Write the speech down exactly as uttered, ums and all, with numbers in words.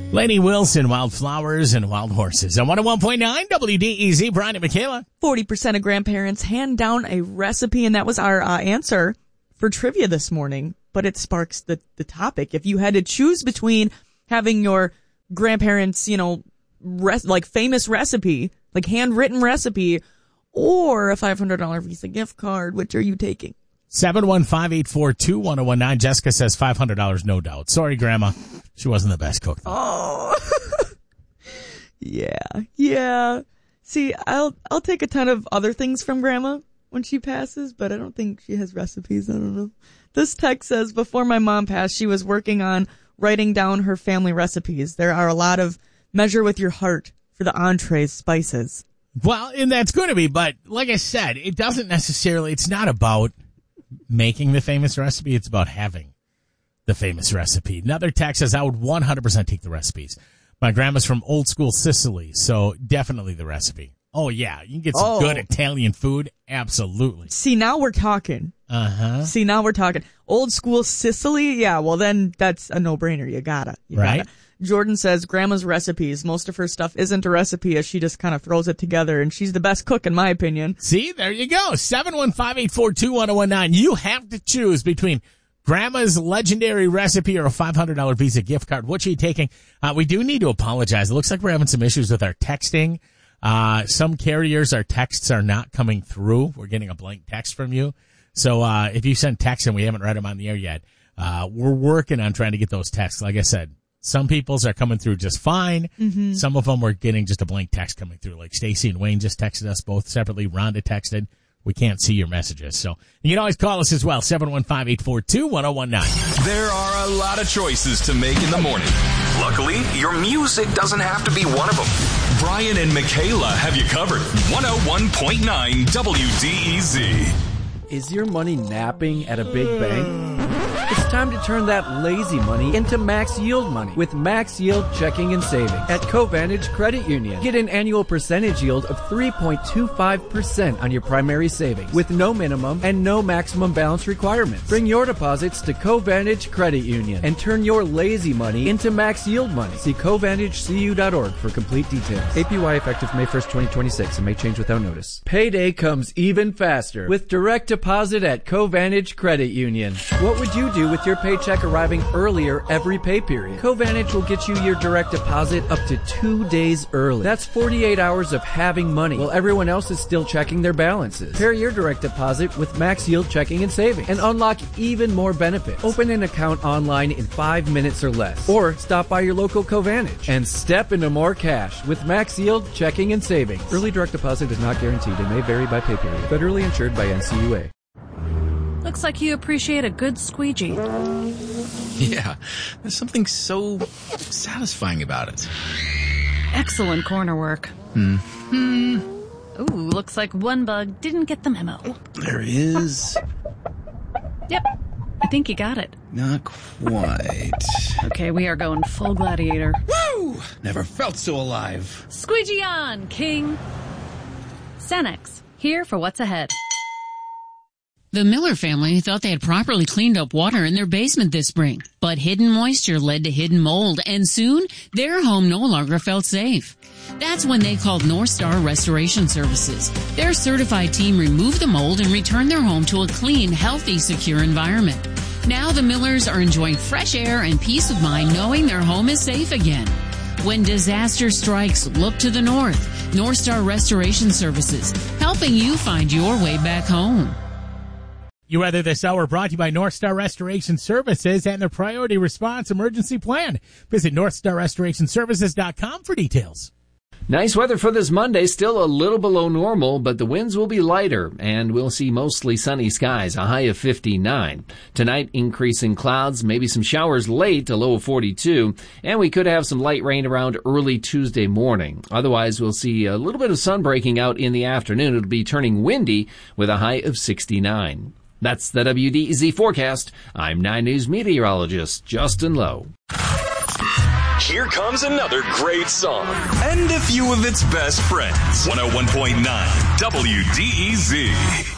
Lainey Wilson, Wildflowers and Wild Horses. On one oh one point nine W D E Z, Brian and Michaela. forty percent of grandparents hand down a recipe, and that was our uh, answer for trivia this morning. But it sparks the, the topic. If you had to choose between having your grandparents, you know, res- like famous recipe, like handwritten recipe, or a five hundred dollars Visa gift card, which are you taking? seven one five, eight four two, one oh one nine. Jessica says five hundred dollars, no doubt. Sorry, Grandma. She wasn't the best cook, though. Oh. yeah. Yeah. See, I'll I'll take a ton of other things from Grandma when she passes, but I don't think she has recipes. I don't know. This text says, before my mom passed, she was working on writing down her family recipes. There are a lot of measure with your heart for the entrees, spices. Well, and that's going to be, but like I said, it doesn't necessarily, it's not about making the famous recipe, it's about having the famous recipe. Another text says, I would one hundred percent take the recipes. My grandma's from old school Sicily, so definitely the recipe. Oh, yeah, you can get some oh. good Italian food. Absolutely. See, now we're talking. Uh-huh. See, now we're talking. Old school Sicily? Yeah, well, then that's a no-brainer. You gotta. You right. Gotta. Jordan says, Grandma's recipes. Most of her stuff isn't a recipe, as she just kind of throws it together, and she's the best cook, in my opinion. See, there you go. seven one five, eight four two, one oh one nine. You have to choose between Grandma's legendary recipe or a five hundred dollars Visa gift card. What are you taking? Uh, we do need to apologize. It looks like we're having some issues with our texting. Uh, some carriers, our texts are not coming through. We're getting a blank text from you. So, uh, if you send texts and we haven't read them on the air yet, uh, we're working on trying to get those texts. Like I said, some people's are coming through just fine. Mm-hmm. Some of them we're getting just a blank text coming through. Like Stacy and Wayne just texted us both separately. Rhonda texted. We can't see your messages. So you can always call us as well, seven one five, eight four two, one oh one nine. There are a lot of choices to make in the morning. Luckily, your music doesn't have to be one of them. Brian and Michaela have you covered. one oh one point nine W D E Z. Is your money napping at a big bank? It's time to turn that lazy money into max yield money with Max Yield Checking and Savings at Covantage Credit Union. Get an annual percentage yield of three point two five percent on your primary savings with no minimum and no maximum balance requirements. Bring your deposits to Covantage Credit Union and turn your lazy money into max yield money. See Covantage C U dot org for complete details. A P Y effective May first, twenty twenty-six and may change without notice. Payday comes even faster with direct deposit at Covantage Credit Union. What would you do with your paycheck arriving earlier every pay period? Covantage will get you your direct deposit up to two days early. That's forty-eight hours of having money while everyone else is still checking their balances. Pair your direct deposit with Max Yield Checking and Savings and unlock even more benefits. Open an account online in five minutes or less, or stop by your local Covantage and step into more cash with Max Yield Checking and Savings. Early direct deposit is not guaranteed and may vary by pay period. Federally insured by N C U A. Looks like you appreciate a good squeegee. Yeah, there's something so satisfying about it. Excellent corner work. Hmm. Ooh, looks like one bug didn't get the memo. Oh, there is. Yep, I think you got it. Not quite. Okay, we are going full gladiator. Woo! Never felt so alive. Squeegee on, King. Cenex, here for what's ahead. The Miller family thought they had properly cleaned up water in their basement this spring, but hidden moisture led to hidden mold, and soon their home no longer felt safe. That's when they called North Star Restoration Services. Their certified team removed the mold and returned their home to a clean, healthy, secure environment. Now the Millers are enjoying fresh air and peace of mind knowing their home is safe again. When disaster strikes, look to the north. North Star Restoration Services, helping you find your way back home. You Weather This Hour brought to you by North Star Restoration Services and their Priority Response Emergency Plan. Visit north star restoration services dot com for details. Nice weather for this Monday, still a little below normal, but the winds will be lighter, and we'll see mostly sunny skies, a high of fifty-nine. Tonight, increasing clouds, maybe some showers late, a low of forty-two, and we could have some light rain around early Tuesday morning. Otherwise, we'll see a little bit of sun breaking out in the afternoon. It'll be turning windy with a high of sixty-nine. That's the W D E Z forecast. I'm nine News meteorologist Justin Lowe. Here comes another great song. And a few of its best friends. one oh one point nine W D E Z.